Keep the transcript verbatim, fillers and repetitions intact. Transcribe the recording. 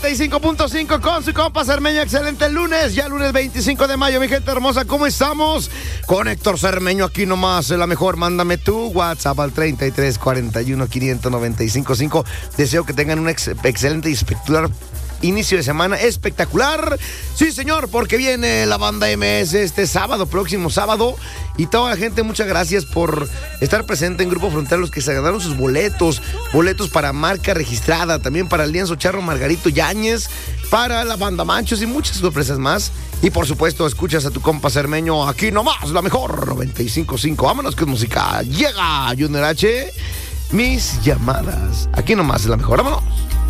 noventa y cinco punto cinco con su compa Cermeño. Excelente lunes, ya lunes veinticinco de mayo, mi gente hermosa, ¿cómo estamos? Con Héctor Cermeño aquí nomás, la mejor. Mándame tu WhatsApp al treinta y tres cuarenta y uno quinientos noventa y cinco cinco. Deseo que tengan un ex excelente y espectacular inicio de semana espectacular. Sí, señor, porque viene la banda M S este sábado, próximo sábado. Y toda la gente, muchas gracias por estar presente en Grupo Frontera, los que se ganaron sus boletos. Boletos para marca registrada, también para el lienzo Charro Margarito Yáñez, para la banda Manchos y muchas sorpresas más. Y por supuesto, escuchas a tu compa Cermeño aquí nomás, la mejor, noventa y cinco punto cinco. Vámonos con música. Llega Junior H, mis llamadas. Aquí nomás, la mejor, vámonos.